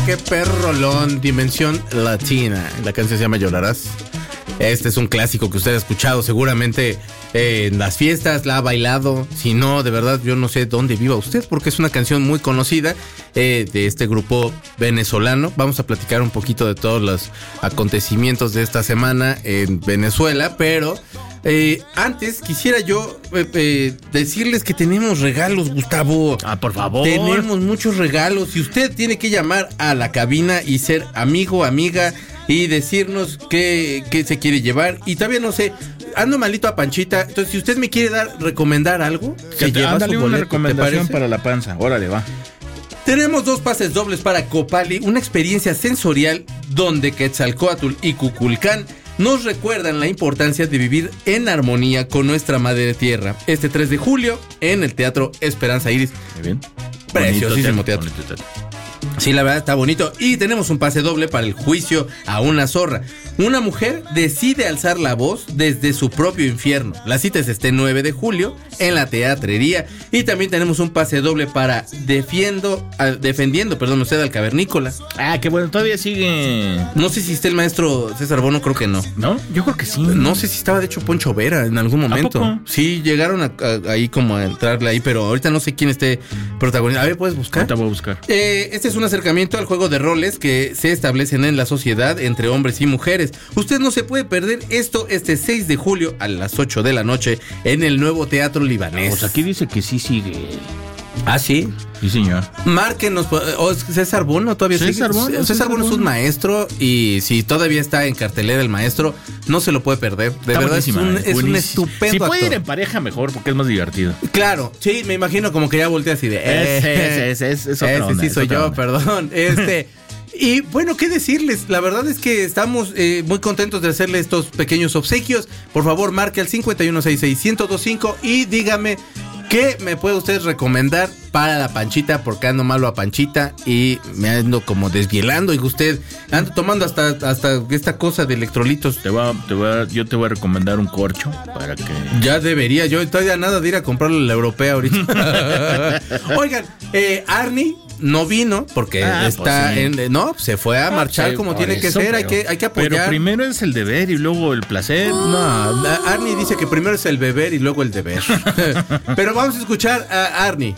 qué perrolón, Dimensión Latina. La canción se llama Llorarás. Este es un clásico que usted ha escuchado seguramente en las fiestas, la ha bailado. Si no, de verdad, yo no sé dónde viva usted, porque es una canción muy conocida de este grupo venezolano. Vamos a platicar un poquito de todos los acontecimientos de esta semana en Venezuela, pero antes quisiera yo decirles que tenemos regalos, Gustavo. Por favor. Tenemos muchos regalos y usted tiene que llamar a la cabina y ser amigo, amiga, y decirnos qué se quiere llevar. Y todavía no sé, ando malito a Panchita. Entonces, si usted me quiere recomendar algo, se lleva ándale su una boleto, recomendación para la panza. Órale, va. Tenemos 2 pases dobles para Copali, una experiencia sensorial donde Quetzalcóatl y Cuculcán nos recuerdan la importancia de vivir en armonía con nuestra madre tierra. Este 3 de julio en el Teatro Esperanza Iris. Muy bien. Preciosísimo teatro. Sí, la verdad está bonito. Y tenemos un pase doble para el juicio a una zorra. Una mujer decide alzar la voz desde su propio infierno. La cita es este 9 de julio en la Teatrería. Y también tenemos un pase doble para defendiendo usted al cavernícola. Qué bueno, todavía sigue. No sé si está el maestro César Bono, creo que no. ¿No? Yo creo que sí. No sé si estaba de hecho Poncho Vera en algún momento. ¿A poco? Sí, llegaron ahí como a entrarle ahí, pero ahorita no sé quién esté protagonista. A ver, ¿puedes buscar? Ahorita voy a buscar. Este es un acercamiento al juego de roles que se establecen en la sociedad entre hombres y mujeres. Usted no se puede perder esto este 6 de julio a las 8 de la noche en el nuevo Teatro Libanés. Pues aquí dice que sí sigue. ¿Sí? Sí, señor. Márquenos. César Bono todavía sigue. César Bono es un maestro y si todavía está en cartelera el maestro, no se lo puede perder. De está verdad es un estupendo Si puede actor. ir en pareja mejor porque es más divertido. Claro, sí, me imagino como que ya voltea así de... Es otra onda, sí soy yo, perdón. Y bueno, ¿qué decirles? La verdad es que estamos muy contentos de hacerle estos pequeños obsequios. Por favor, marque al 5166-1025 y dígame qué me puede usted recomendar para la Panchita, porque ando malo a Panchita y me ando como desvielando. Y usted ando tomando hasta esta cosa de electrolitos. Yo te voy a recomendar un corcho para que... Ya debería, yo todavía nada de ir a comprarlo en la europea ahorita. Oigan, Arnie no vino porque está pues sí. se fue a marchar como tiene que ser, hay que apoyar. Pero primero es el deber y luego el placer. No, Arnie dice que primero es el beber y luego el deber. Pero vamos a escuchar a Arnie.